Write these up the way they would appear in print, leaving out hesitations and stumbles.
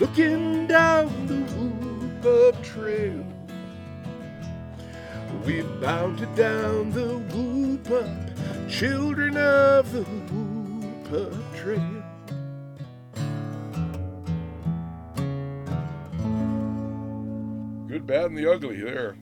looking down the Whoop-Up Trail. We've bounded down the Whoop-Up, children of the Whoop-Up Trail. Good, bad, and the ugly there.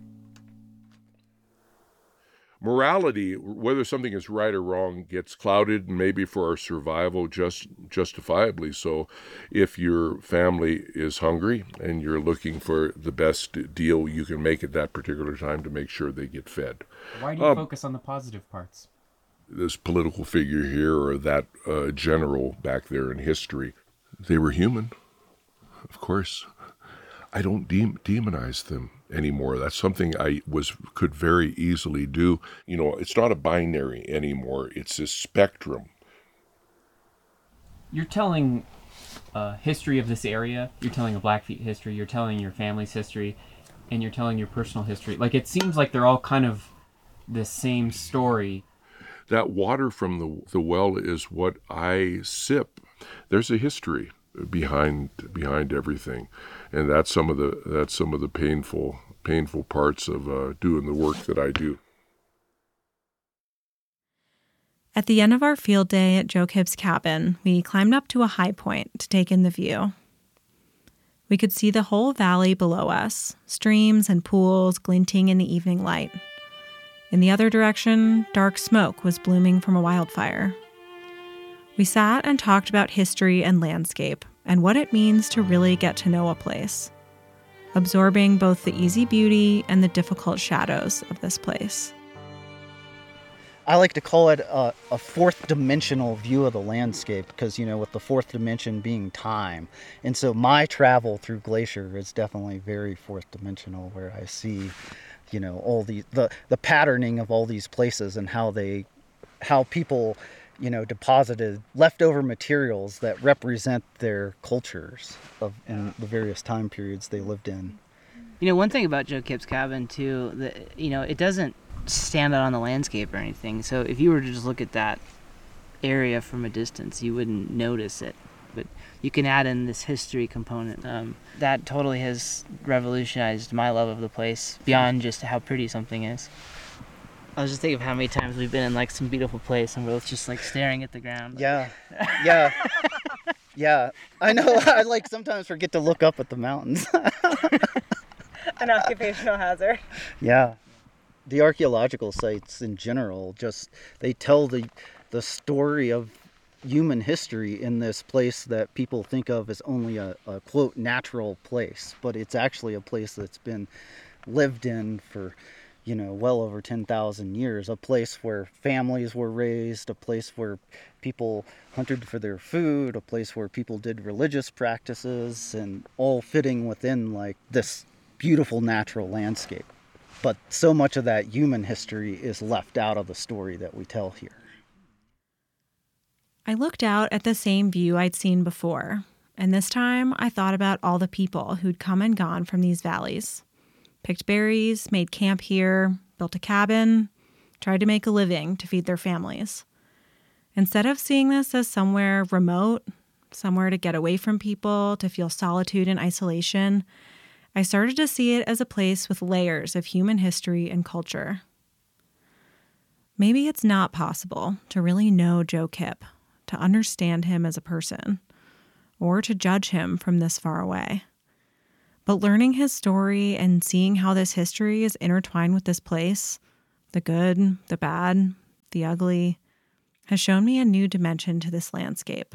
Morality, whether something is right or wrong, gets clouded, maybe for our survival, justifiably so. If your family is hungry and you're looking for the best deal you can make at that particular time to make sure they get fed. Why do you focus on the positive parts? This political figure here or that general back there in history, they were human, of course. I don't demonize them anymore. That's something I could very easily do. You know, it's not a binary anymore. It's a spectrum. You're telling history of this area. You're telling a Blackfeet history. You're telling your family's history, and you're telling your personal history. Like, it seems like they're all kind of the same story. That water from the well is what I sip. There's a history behind everything, and that's some of the painful parts of doing the work that I do. At the end of our field day at Joe Kipp's cabin, we climbed up to a high point to take in the view. We could see the whole valley below us, streams and pools glinting in the evening light. In the other direction, dark smoke was blooming from a wildfire. We sat and talked about history and landscape and what it means to really get to know a place, absorbing both the easy beauty and the difficult shadows of this place. I like to call it a fourth dimensional view of the landscape because, you know, with the fourth dimension being time. And so my travel through Glacier is definitely very fourth dimensional, where I see, you know, all the patterning of all these places and how people, you know, deposited leftover materials that represent their cultures in the various time periods they lived in. You know, one thing about Joe Kipp's cabin too, that, you know, it doesn't stand out on the landscape or anything. So if you were to just look at that area from a distance, you wouldn't notice it. But you can add in this history component. That totally has revolutionized my love of the place beyond just how pretty something is. I was just thinking of how many times we've been in like some beautiful place and we're both just like staring at the ground. Yeah. I know. I like sometimes forget to look up at the mountains. An occupational hazard. Yeah. The archaeological sites in general, they tell the story of human history in this place that people think of as only a quote natural place, but it's actually a place that's been lived in for, you know, well over 10,000 years, a place where families were raised, a place where people hunted for their food, a place where people did religious practices, and all fitting within like this beautiful natural landscape. But so much of that human history is left out of the story that we tell here. I looked out at the same view I'd seen before, and this time I thought about all the people who'd come and gone from these valleys. Picked berries, made camp here, built a cabin, tried to make a living to feed their families. Instead of seeing this as somewhere remote, somewhere to get away from people, to feel solitude and isolation, I started to see it as a place with layers of human history and culture. Maybe it's not possible to really know Joe Kipp, to understand him as a person, or to judge him from this far away. But learning his story and seeing how this history is intertwined with this place, the good, the bad, the ugly, has shown me a new dimension to this landscape.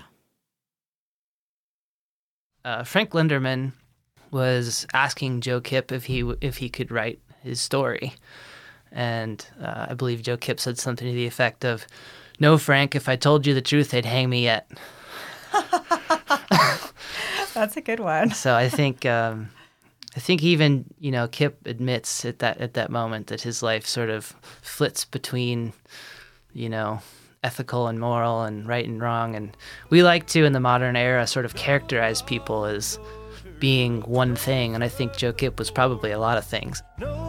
Frank Linderman was asking Joe Kipp if he could write his story. And I believe Joe Kipp said something to the effect of, "No, Frank, if I told you the truth, they'd hang me yet." That's a good one. So I think even, you know, Kipp admits at that moment that his life sort of flits between, you know, ethical and moral and right and wrong. And we like to, in the modern era, sort of characterize people as being one thing, and I think Joe Kipp was probably a lot of things. No,